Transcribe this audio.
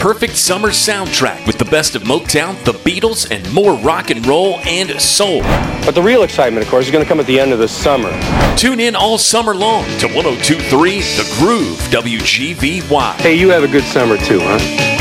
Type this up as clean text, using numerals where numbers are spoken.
perfect summer soundtrack with the best of Motown, the Beatles, and more rock and roll and soul. But the real excitement, of course, is going to come at the end of the summer. Tune in all summer long to 102.3 The Groove WGVY. Hey, you have a good summer too, huh?